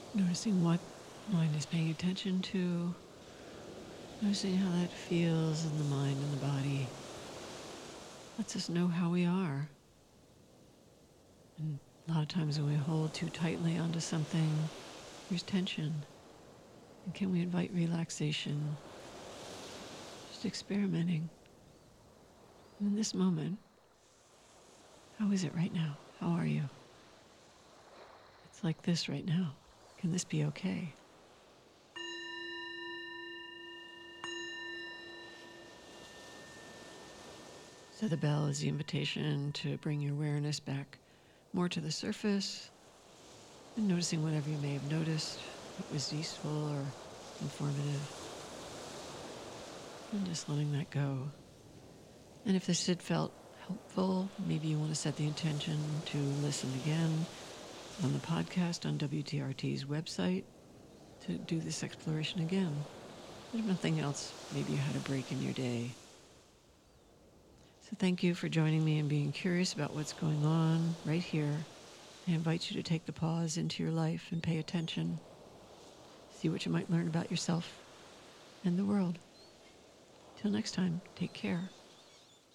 Noticing what mind is paying attention to, noticing how that feels in the mind and the body. Lets us know how we are. And a lot of times when we hold too tightly onto something, there's tension. And can we invite relaxation? Just experimenting. And in this moment, how is it right now? How are you? It's like this right now. Can this be okay? So the bell is the invitation to bring your awareness back more to the surface and noticing whatever you may have noticed that was useful or informative, and just letting that go. And if this had felt helpful, maybe you want to set the intention to listen again on the podcast on WTRT's website to do this exploration again. But if nothing else, maybe you had a break in your day. So thank you for joining me and being curious about what's going on right here. I invite you to take the pause into your life and pay attention. See what you might learn about yourself and the world. Till next time, take care.